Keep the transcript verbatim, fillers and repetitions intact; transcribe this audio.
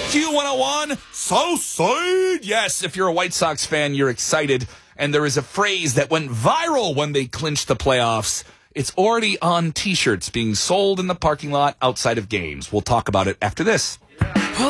Q one oh one, Southside. Yes, if you're a White Sox fan, you're excited. And there is a phrase that went viral when they clinched the playoffs. It's already on T-shirts being sold in the parking lot outside of games. We'll talk about it after this.